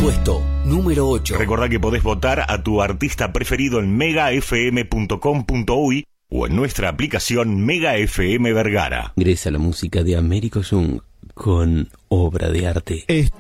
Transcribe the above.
Puesto número 8. Recordá que podés votar a tu artista preferido en megafm.com.uy o en nuestra aplicación Mega FM Vergara. Ingresa la música de Américo Jung con Obra de Arte.